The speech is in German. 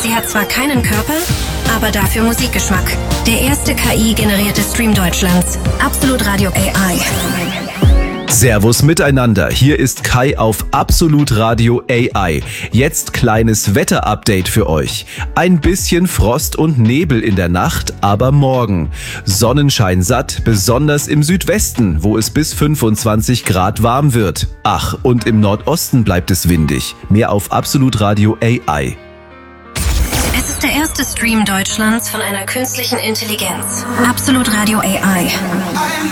Sie hat zwar keinen Körper, aber dafür Musikgeschmack. Der erste KI-generierte Stream Deutschlands. Absolut Radio AI. Servus miteinander, hier ist Kai auf Absolut Radio AI. Jetzt kleines Wetterupdate für euch. Ein bisschen Frost und Nebel in der Nacht, aber morgen. Sonnenschein satt, besonders im Südwesten, wo es bis 25 Grad warm wird. Ach, und im Nordosten bleibt es windig. Mehr auf Absolut Radio AI. Es ist der erste Stream Deutschlands von einer künstlichen Intelligenz. Absolut Radio AI.